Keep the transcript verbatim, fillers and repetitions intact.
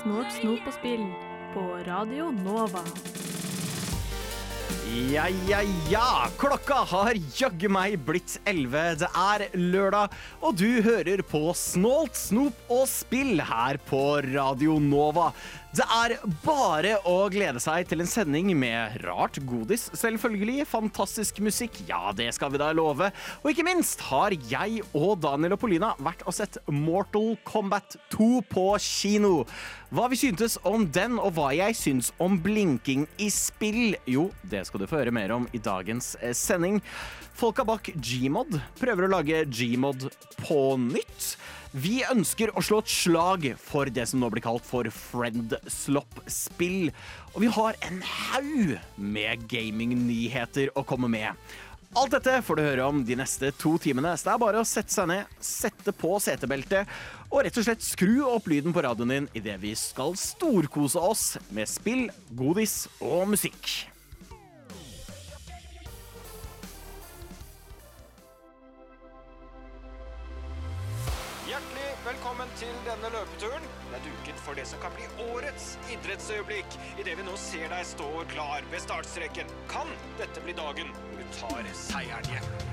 Snort, snop og spill på Radio Nova. Ja, ja, ja! Klokka har jaggu meg blitt elleve. Det er lørdag, og du hører på Snålt, snop og spill her på Radio Nova. Det er bare å glede seg til en sending med rart godis, selvfølgelig, fantastisk musikk, ja, det skal vi da love. Og ikke minst har jeg og Daniel og Polina vært og sett Mortal Kombat to på kino. Hva vi syntes om den, og hva jeg syns om blinking i spill, jo, det skal du få høre mer om i dagens sending. Folka bak Gmod prøver å lage Gmod på nytt. Vi ønsker å slå et slag for det som nå blir kalt for friendslop-spill. Og vi har en haug med gaming-nyheter å komme med. Alt dette får du høre om de neste to timene, så det er bare å sette seg ned, sette på setebeltet, og rett og slett skru opp lyden på radioen din i det vi skal storkose oss med spill, godis og musikk. Hjertelig velkommen til denne løpeturen. Det er duket for det som kan bli årets idrettsøyeblikk. I det vi nå ser deg stå klar ved startstreken. Kan dette bli dagen hvor du tar seieren hjem?